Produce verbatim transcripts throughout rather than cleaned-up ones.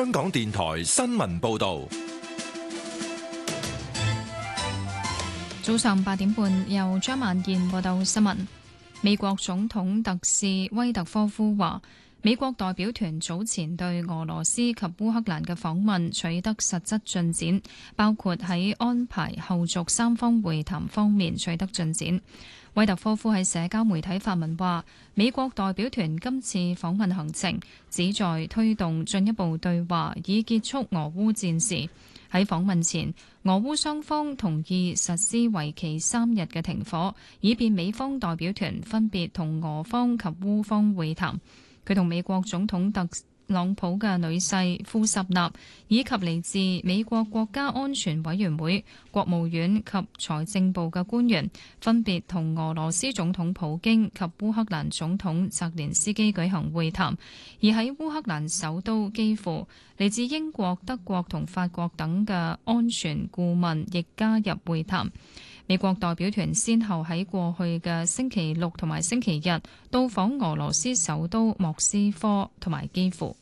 香港電台新聞報道。 早上八點半，由張萬燕報道新聞。美國總統特使威特科夫話，美國代表團早前對俄羅斯及烏克蘭嘅訪問取得實質進展，包括喺安排後續三方會談方面取得進展。威特科夫喺社交媒體發文話，美國代表團今次訪問行程旨在推動進一步對話，以結束俄烏戰事。喺訪問前，俄烏雙方同意實施為期三日嘅停火，以便美方代表團分別同俄方及烏方會談。佢同美國總統特朗普嘅女婿庫什納以及嚟自美國國家安全委員會、國務院及財政部嘅官員，分別同俄羅斯總統普京及烏克蘭總統澤連斯基舉行會談。而喺烏克蘭首都基輔，嚟自英國、德國同法國等嘅安全顧問亦加入會談。美國代表團先後喺過去嘅星期六同埋星期日到訪俄羅斯首都莫斯科同埋基輔。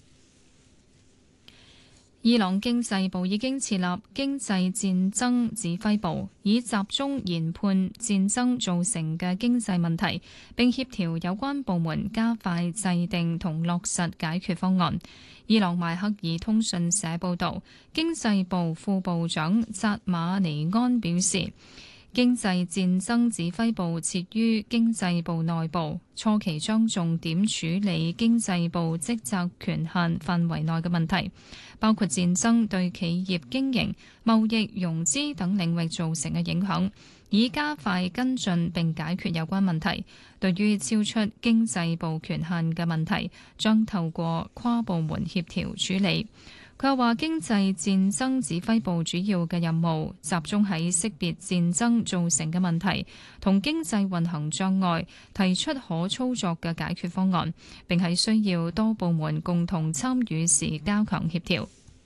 伊朗經濟部已經設立經濟戰爭指揮部，以集中研判戰爭造成嘅經濟問題，並協調有關部門加快制定同落實解決方案。伊朗邁克爾通訊社報導，經濟部副部長扎馬尼安表示，經濟戰爭指揮部設於經濟部內部，初期將重點處理經濟部職責權限範圍內嘅問題，包括戰爭對企業經營、貿易、融資等領域造成嘅影響，以加快跟進並解決有關問題。對於超出經濟部權限嘅問題，將透過跨部門協調處理。佢又話，經濟戰爭指揮部主要嘅任務集中喺識別戰爭造成嘅問題同經濟運行障礙，提出可操作嘅解決方案，並喺需要多部門共同參與時加強協調。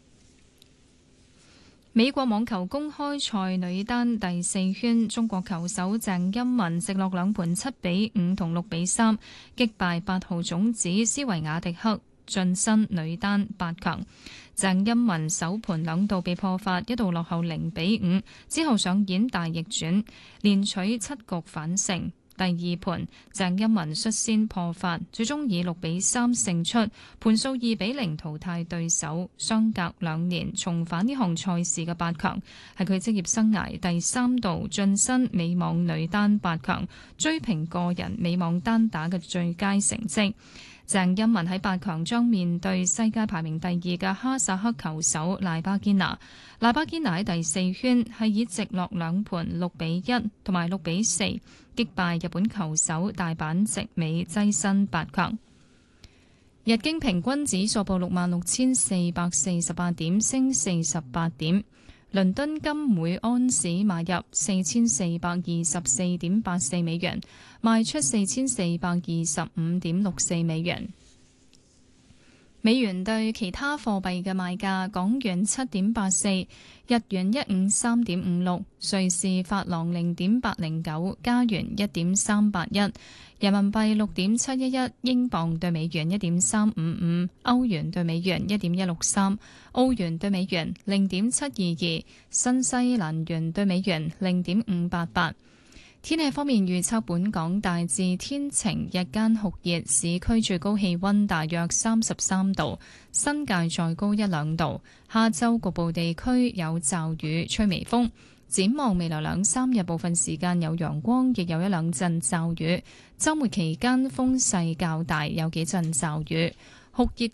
美國網球公開賽女單第四圈，中國球手鄭欽文直落兩盤七比五同六比三擊敗八號種子斯維亞迪克，晉身女單八強。鄭欽文首盤兩度被破發，一度落後零比五，之後上演大逆轉，連取七局反勝。第二盤鄭欽文率先破發，最終以六比三勝出，盤數二比零淘汰對手，相隔兩年重返呢項賽事嘅八強，係佢職業生涯第三度晉身美網女單八強，追平個人美網單打嘅最佳成績。鄭欽文喺八強將面對世界排名第二嘅哈薩克球手賴巴堅拿。賴巴堅拿喺第四圈係以直落兩盤六比一同埋六比四擊敗日本球手大阪直美，躋身八強。日經平均指數報六萬六千四百四十八點，升四十八點。倫敦金每安士買入四千四百二十四點八四美元，賣出四千四百二十五點六四美元。美元對其他貨幣嘅賣價：港元七點八四，日元一五三點五六，瑞士法郎零點八零九，加元一點三八一，人民幣六點七一一，英鎊對美元一點三五五，歐元對美元一點一六三，澳元對美元零點七二二，新西蘭元對美元零點五八八。天氣方面預測，本港大致天晴，日間酷熱，市區最高氣溫大約三十三度，新界再高一兩度。下週局部地區有驟雨，吹微風。展望未來兩三日，部分時間有陽光，亦有一兩陣驟雨。週末期間風勢較大，有幾陣驟雨。酷熱